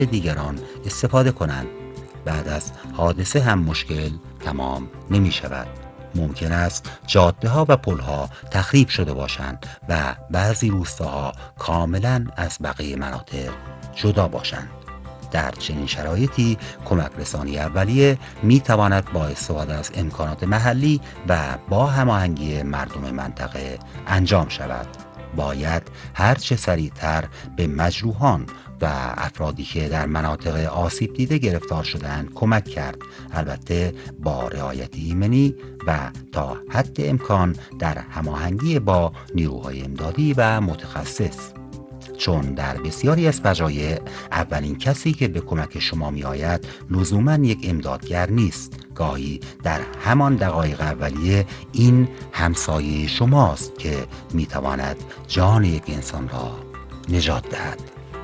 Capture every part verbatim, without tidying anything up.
دیگران استفاده کنند. بعد از حادثه هم مشکل تمام نمی شود. ممکن است جاده ها و پل ها تخریب شده باشند و بعضی روستاها کاملا از بقیه مناطق جدا باشند. در چنین شرایطی کمک رسانی اولیه می تواند با استفاده از امکانات محلی و با هماهنگی مردم منطقه انجام شود. باید هرچه سریعتر به مجروحان و افرادی که در مناطق آسیب دیده گرفتار شدند کمک کرد، البته با رعایت ایمنی و تا حد امکان در هماهنگی با نیروهای امدادی و متخصص. چون در بسیاری از فجایع اولین کسی که به کمک شما می آید لزوما یک امدادگر نیست. گاهی در همان دقایق اولیه این همسایه شماست که می تواند جان یک انسان را نجات دهد.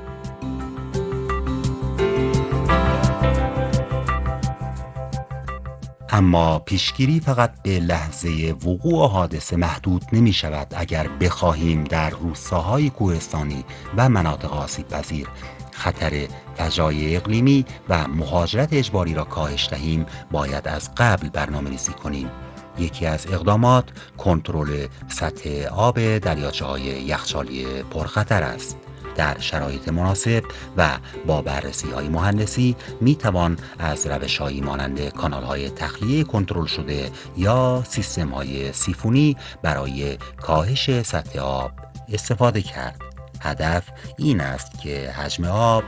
اما پیشگیری فقط به لحظه وقوع حادثه محدود نمی شود. اگر بخواهیم در روستاهای کوهستانی و مناطق آسیب پذیر خطر فجایع اقلیمی و مهاجرت اجباری را کاهش دهیم، باید از قبل برنامه‌ریزی کنیم. یکی از اقدامات کنترل سطح آب دریاچه‌های یخچالی پرخطر است. در شرایط مناسب و با بررسی های مهندسی می توان از روش هایی مانند کانال های تخلیه کنترل شده یا سیستم های سیفونی برای کاهش سطح آب استفاده کرد. هدف این است که حجم آب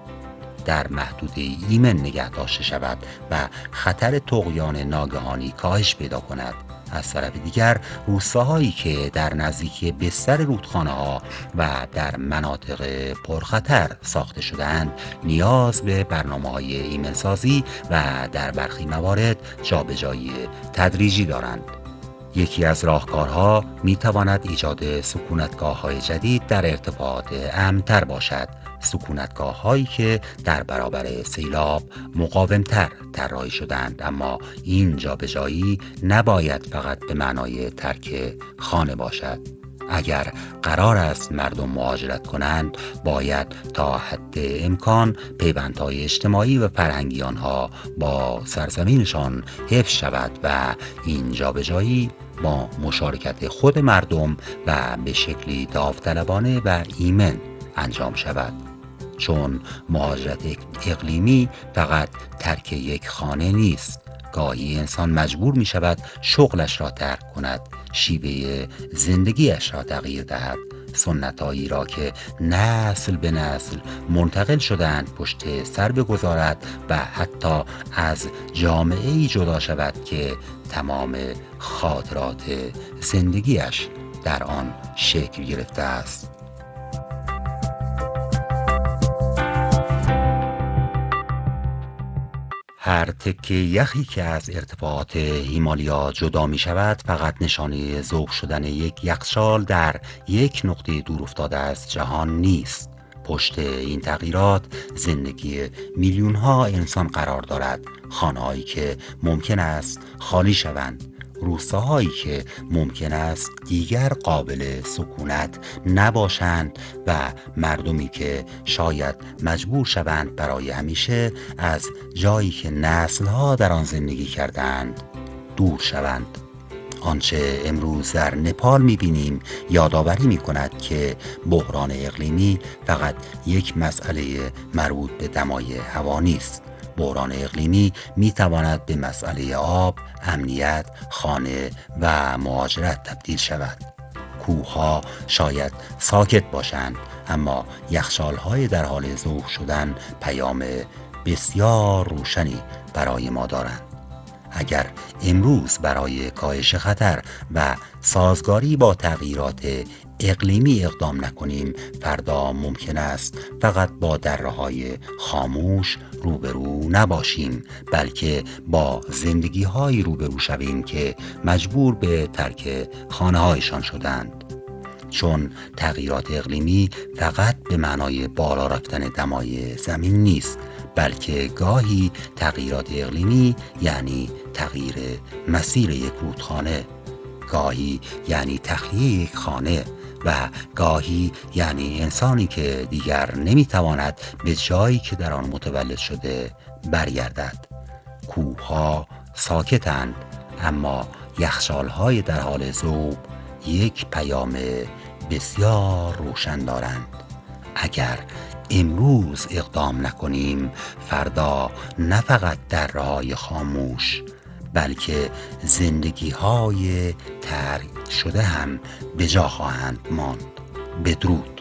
در محدوده ایمن نگه داشته شود و خطر طغیان ناگهانی کاهش پیدا کند. از طرف دیگر روستاهایی که در نزدیکی بستر رودخانه ها و در مناطق پرخطر ساخته شده‌اند نیاز به برنامه‌های ایمنسازی و در برخی موارد جابجایی تدریجی دارند. یکی از راهکارها می تواند ایجاد سکونتگاه‌های جدید در ارتفاعات امن‌تر باشد. سکونتگاه هایی که در برابر سیلاب مقاومتر طراحی شدند، اما این جابجایی نباید فقط به معنای ترک خانه باشد. اگر قرار است مردم مهاجرت کنند، باید تا حد امکان پیوندهای اجتماعی و فرهنگی آنها با سرزمینشان حفظ شود و این جابجایی با مشارکت خود مردم و به شکلی داوطلبانه و ایمن انجام شود. چون مهاجرت اقلیمی فقط ترک یک خانه نیست. گاهی انسان مجبور می شود شغلش را ترک کند، شیوه زندگیش را تغییر دهد، سنتایی را که نسل به نسل منتقل شدند پشت سر بگذارد و حتی از جامعه‌ای جدا شود که تمام خاطرات زندگیش در آن شکل گرفته است. هر تکه یخی که از ارتفاعات هیمالیا جدا می شود فقط نشانه ذوب شدن یک یخچال در یک نقطه دور افتاده از جهان نیست. پشت این تغییرات زندگی میلیون ها انسان قرار دارد. خانه‌هایی که ممکن است خالی شوند، روستاهایی که ممکن است دیگر قابل سکونت نباشند و مردمی که شاید مجبور شوند برای همیشه از جایی که نسل‌ها در آن زندگی کردند دور شوند. آنچه امروز در نپال می‌بینیم یادآوری می‌کند که بحران اقلیمی فقط یک مسئله مربوط به دمای هوا نیست. بحران اقلیمی می تواند به مسئله آب، امنیت، خانه و مهاجرت تبدیل شود. کوه‌ها شاید ساکت باشند، اما یخچال‌های در حال ذوب شدن پیام بسیار روشنی برای ما دارند. اگر امروز برای کاهش خطر و سازگاری با تغییرات اقلیمی اقدام نکنیم، فردا ممکن است فقط با دره‌های خاموش روبرو نباشیم، بلکه با زندگی‌هایی روبرو شویم که مجبور به ترک خانه‌هایشان شدند. چون تغییرات اقلیمی فقط به معنای بالا رفتن دمای زمین نیست، بلکه گاهی تغییرات اقلیمی یعنی تغییر مسیر یک رودخانه، گاهی یعنی تخلیه یک خانه و گاهی یعنی انسانی که دیگر نمیتواند به جایی که در آن متولد شده برگردد. کوهها ساکتند، اما یخچال‌های در حال ذوب یک پیام بسیار روشن دارند. اگر امروز اقدام نکنیم، فردا نه فقط دره‌های خاموش بلکه زندگی‌های ترک شده هم به جا خواهند ماند. بدرود.